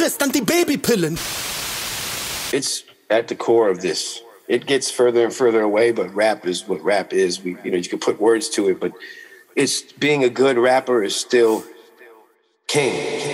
frisst Antibabypillen. It's at the core of this. It gets further and further away, but rap is what rap is. You can put words to it, but it's being a good rapper is still king.